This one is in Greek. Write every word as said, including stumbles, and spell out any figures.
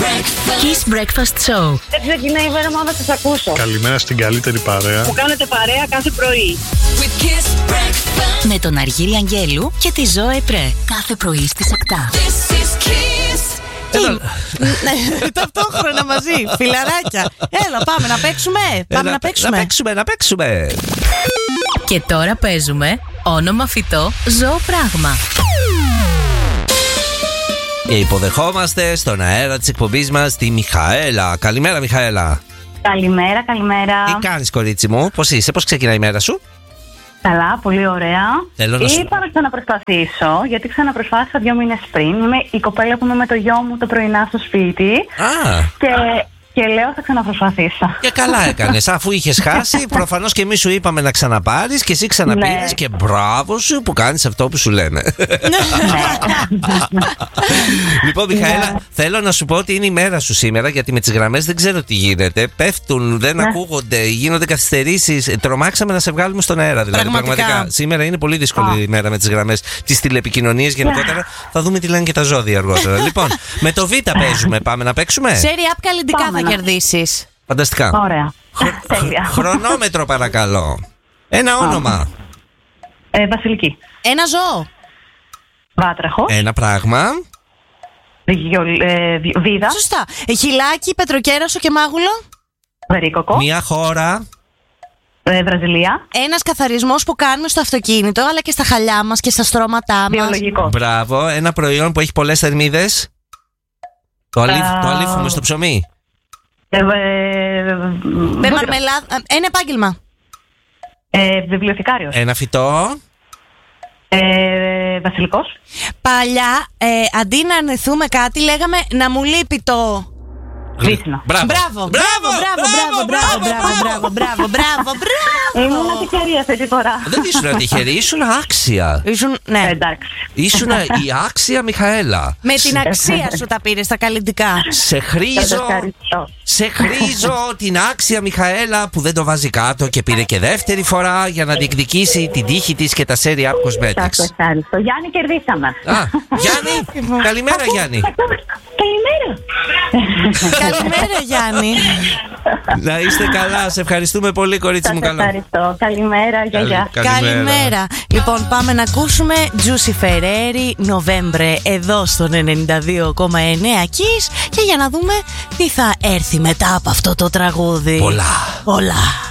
Kiss Breakfast Show. Δεν ξεκινάει η μέρα μόνο να σας ακούσω. Καλημέρα στην καλύτερη παρέα. Που κάνετε παρέα κάθε πρωί. Με τον Αργύρη Αγγέλου και τη Ζωέ Πρέ. Κάθε πρωί στις επτά. Ταυτόχρονα μαζί, φιλαράκια. Έλα, πάμε να παίξουμε. Πάμε να παίξουμε. Να παίξουμε, να παίξουμε. Και τώρα παίζουμε όνομα φυτό, ζώο πράγμα. Και υποδεχόμαστε στον αέρα της εκπομπής μας τη Μιχαέλα. Καλημέρα, Μιχαέλα. Καλημέρα, καλημέρα. Τι κάνεις, κορίτσι μου, πώς είσαι, πώς ξεκινάει η μέρα σου? Καλά, πολύ ωραία. Θέλω να σου... Είπα να ξαναπροσπαθήσω, γιατί ξαναπροσπάθησα δύο μήνες πριν. Είμαι η κοπέλα που είμαι με το γιο μου το πρωινά στο σπίτι. Α. Και... Και λέω θα ξαναπροσπαθήσω. Και καλά έκανες, αφού είχες χάσει. Προφανώς και εμείς σου είπαμε να ξαναπάρεις και εσύ ξαναπήρες, ναι. Και μπράβο σου που κάνεις αυτό που σου λένε. Λοιπόν, Μιχαέλα, ναι. Θέλω να σου πω ότι είναι η μέρα σου σήμερα, γιατί με τις γραμμές δεν ξέρω τι γίνεται. Πέφτουν, δεν ναι. ακούγονται, γίνονται καθυστερήσεις. Τρομάξαμε να σε βγάλουμε στον αέρα. Δηλαδή, πραγματικά. πραγματικά σήμερα είναι πολύ δύσκολη oh. η μέρα με τις γραμμές, τις τηλεπικοινωνίες γενικότερα. Θα δούμε τι λένε και τα ζώδια αργότερα. Λοιπόν, με το Β παίζουμε, πάμε να παίξουμε. Σέρι απ καλλιντικά θα κερδίσεις. Φανταστικά. Ωραία. Τέλεια. Χρονόμετρο παρακαλώ. Ένα όνομα. Ε, Βασιλική. Ένα ζώο. Βάτραχο. Ένα πράγμα. Ε, βίδα. Σωστά. Χιλάκι, πετροκέρασο και μάγουλο. Βερίκοκο. Μια χώρα. Ε, Βραζιλία. Ένας καθαρισμός που κάνουμε στο αυτοκίνητο, αλλά και στα χαλιά μας και στα στρώματά μας. Βιολογικό. Μπράβο. Ένα προϊόν που έχει πολλές θερμίδες. Το, αλήφ, uh... το αλήφουμε στο ψωμί. Ε, ε, με μαρμελάδα. Ένα επάγγελμα. Ε, βιβλιοθηκάριος. Ένα φυτό. Ε, βασιλικός. Παλιά, ε, αντί να αρνηθούμε κάτι, λέγαμε να μου λείπει το... Βύσσινο. Μπράβο. Μπράβο, μπράβο, μπράβο, μπράβο, μπράβο, μπράβο, μπράβο, μπράβο. Ήμουν τυχερή αυτή τη φορά. Δεν ήσουν τυχερή, ήσουν άξια. Ήσουν, ναι. Εντάξει. Ήσουν η άξια Μιχαέλα. Με την αξία σου τα πήρες τα καλλιτικά. Σε χρήζω, σε χρήζω την άξια Μιχαέλα που δεν το βάζει κάτω και πήρε και δεύτερη φορά για να διεκδικήσει την τύχη της και τα Cherry Up Cosmetics. Σας ευχαριστώ. Γιάννη, κερδίσαμε. Α, Γιάννη, καλημέρα Γιάννη. Καλημέρα. Καλημέρα Γιάννη. Να είστε καλά, σε ευχαριστούμε πολύ κορίτσι μου. Σας ευχαριστώ, καλημέρα, γεια γεια. Καλημέρα. Λοιπόν, πάμε να ακούσουμε Giuseppe Ferreri Novembre εδώ στον ενενήντα δύο κόμμα εννέα Kiss και για να δούμε τι θα έρθει μετά από αυτό το τραγούδι. Πολλά. Πολλά.